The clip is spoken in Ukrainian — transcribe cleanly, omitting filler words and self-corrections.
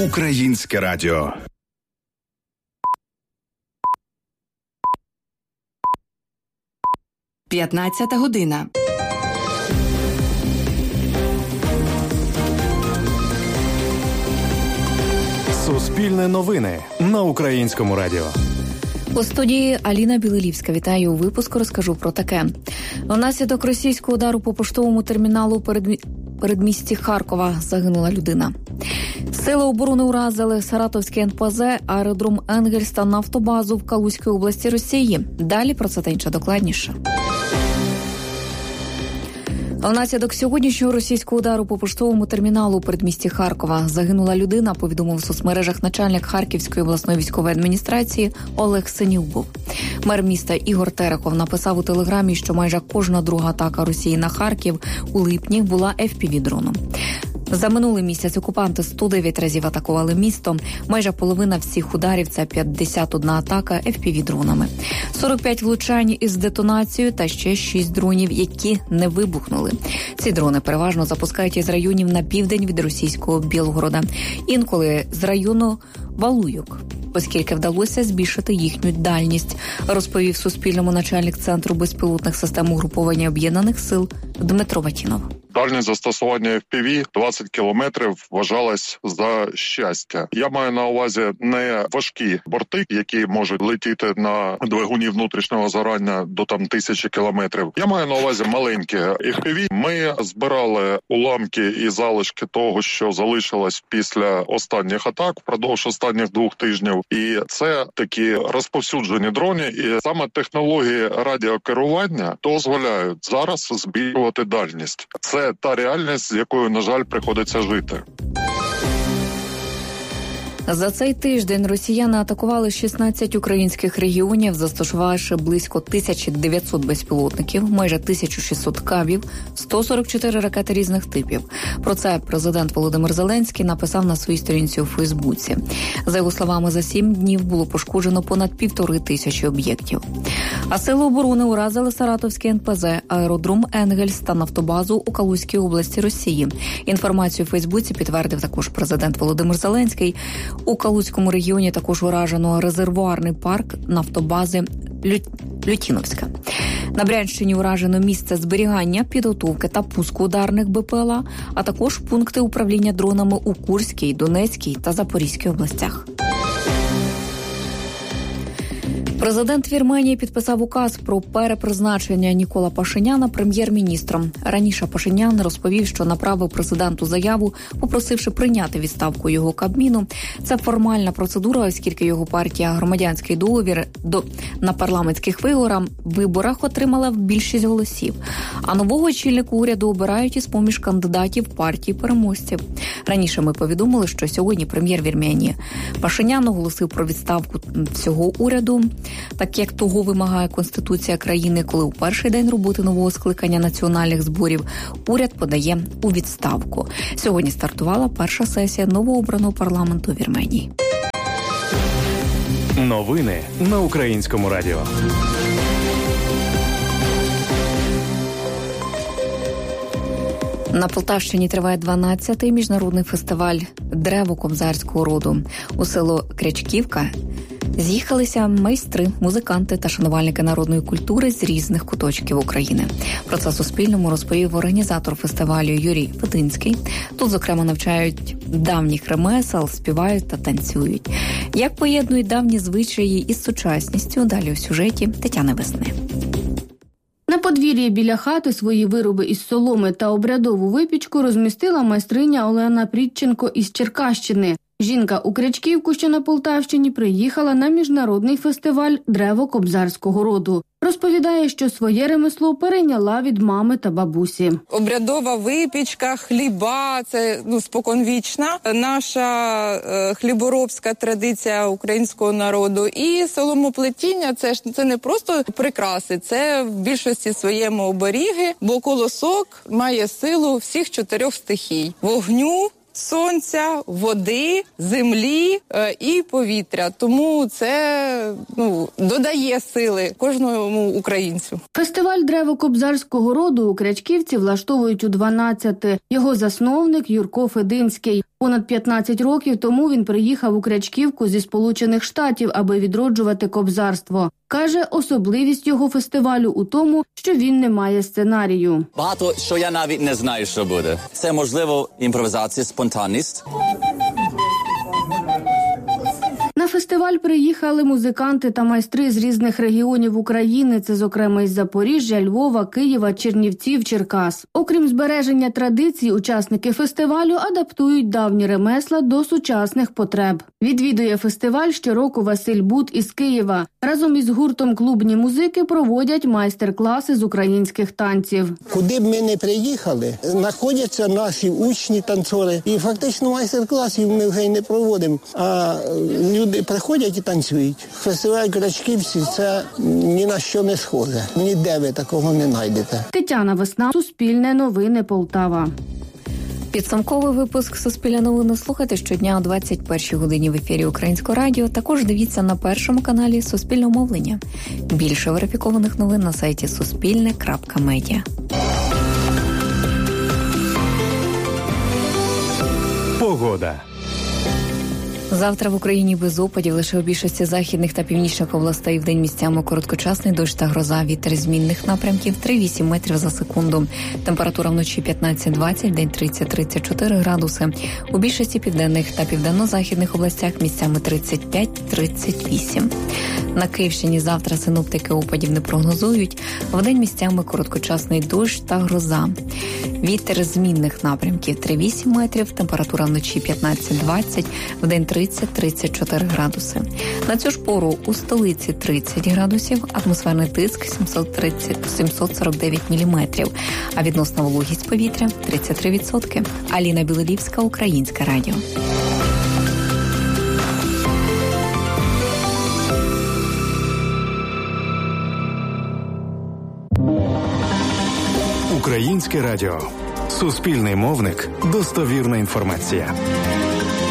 Українське радіо. П'ятнадцята година. Суспільне новини на Українському радіо. У студії Аліна Білилівська. Вітаю. У випуску розкажу про таке. Внаслідок російського удару по поштовому терміналу передмісті Харкова загинула людина. Сили оборони уразили Саратовський НПЗ, аеродром Енгельс та нафтобазу в Калузькій області Росії. Далі про це та інше докладніше. Внаслідок сьогоднішнього російського удару по поштовому терміналу у передмісті Харкова загинула людина, повідомив у соцмережах начальник Харківської обласної військової адміністрації Олег Синюк. Мер міста Ігор Терехов написав у телеграмі, що майже кожна друга атака Росії на Харків у липні була FPV-дроном. За минулий місяць окупанти 109 разів атакували місто. Майже половина всіх ударів – це 51 атака FPV-дронами. 45 влучань із детонацією та ще 6 дронів, які не вибухнули. Ці дрони переважно запускають із районів на південь від російського Білгорода. Інколи з району Валуйок, оскільки вдалося збільшити їхню дальність, розповів Суспільному начальник Центру безпілотних систем угруповання Об'єднаних сил Дмитро Ватінов. Дальність застосування FPV 20 кілометрів вважалась за щастя. Я маю на увазі не важкі борти, які можуть летіти на двигуні внутрішнього згорання до 1000 кілометрів. Я маю на увазі маленькі FPV. Ми збирали уламки і залишки того, що залишилось після останніх атак впродовж останніх 2 тижнів. І це такі розповсюджені дрони. І саме технології радіокерування дозволяють зараз збільшувати дальність. Це та реальність, з якою, на жаль, приходиться жити. За цей тиждень росіяни атакували 16 українських регіонів, застосувавши близько 1900 безпілотників, майже 1600 кабів, 144 ракети різних типів. Про це президент Володимир Зеленський написав на своїй сторінці у Фейсбуці. За його словами, за 7 днів було пошкоджено понад 1500 об'єктів. А сили оборони уразили Саратовський НПЗ, аеродром Енгельс та нафтобазу у Калузькій області Росії. Інформацію у Фейсбуці підтвердив також президент Володимир Зеленський. У Калузькому регіоні також уражено резервуарний парк нафтобази Лютіновська. На Брянщині уражено місце зберігання, підготовки та пуску ударних БПЛА, а також пункти управління дронами у Курській, Донецькій та Запорізькій областях. Президент Вірменії підписав указ про перепризначення Нікола Пашиняна прем'єр-міністром. Раніше Пашинян розповів, що направив президенту заяву, попросивши прийняти відставку його Кабміну. Це формальна процедура, оскільки його партія «Громадянський договір» на парламентських виборах отримала більшість голосів. А нового очільника уряду обирають із поміж кандидатів партії переможців. Раніше ми повідомили, що сьогодні прем'єр Вірменії Пашинян оголосив про відставку всього уряду, так як того вимагає Конституція країни, коли у перший день роботи нового скликання національних зборів уряд подає у відставку. Сьогодні стартувала перша сесія новообраного парламенту Вірменії. Новини на Українському радіо. На Полтавщині триває 12-й міжнародний фестиваль «Древо кобзарського роду». У село Крячківка з'їхалися майстри, музиканти та шанувальники народної культури з різних куточків України. Про це Суспільному розповів організатор фестивалю Юрій Фединський. Тут, зокрема, навчають давніх ремесел, співають та танцюють. Як поєднують давні звичаї із сучасністю, далі у сюжеті Тетяни Весни. На подвір'ї біля хати свої вироби із соломи та обрядову випічку розмістила майстриня Олена Прідченко із Черкащини. Жінка у Крячківку, що на Полтавщині, приїхала на міжнародний фестиваль «Древо кобзарського роду». Розповідає, що своє ремесло перейняла від мами та бабусі. Обрядова випічка, хліба – це споконвічна наша хліборобська традиція українського народу. І соломоплетіння – це не просто прикраси, це в більшості своєму оберіги, бо колосок має силу всіх 4 стихій – вогню, сонця, води, землі і повітря. Тому це додає сили кожному українцю. Фестиваль древо-кобзарського роду у Крячківці влаштовують у 12-те. Його засновник Юрко Фединський. Понад 15 років тому він приїхав у Крячківку зі Сполучених Штатів, аби відроджувати кобзарство. Каже, особливість його фестивалю у тому, що він не має сценарію. Багато що я навіть не знаю, що буде. Це, можливо, імпровізація, спонтанність. На фестиваль приїхали музиканти та майстри з різних регіонів України, це, зокрема, із Запоріжжя, Львова, Києва, Чернівців, Черкас. Окрім збереження традицій, учасники фестивалю адаптують давні ремесла до сучасних потреб. Відвідує фестиваль щороку Василь Бут із Києва. Разом із гуртом «Клубні музики» проводять майстер-класи з українських танців. Куди б ми не приїхали, знаходяться наші учні, танцори. І фактично майстер-класів ми вже й не проводимо, а люди приходять і танцюють. Фестиваль Крячківці – це ні на що не схоже. Ніде ви такого не знайдете. Тетяна Весна, Суспільне новини, Полтава. Підсумковий випуск «Суспільне новини» слухайте щодня о 21-й годині в ефірі Українського радіо. Також дивіться на першому каналі Суспільного мовлення. Більше верифікованих новин на сайті suspilne.media. Погода. Завтра в Україні без опадів, лише у більшості західних та північних областей вдень місцями короткочасний дощ та гроза, вітер змінних напрямків 3-8 метрів за секунду. Температура вночі 15-20, день 30-34 градуси. У більшості південних та південно-західних областях місцями 35-38. На Київщині завтра синоптики опадів не прогнозують. Вдень місцями короткочасний дощ та гроза. Вітер змінних напрямків 3-8 метрів, температура вночі 15-20, вдень 30-34 градуси. На цю ж пору у столиці 30 градусів, атмосферний тиск 749 міліметрів, а відносна вологість повітря 33%. Аліна Білолівська, Українське радіо. Українське радіо. Суспільний мовник. Достовірна інформація.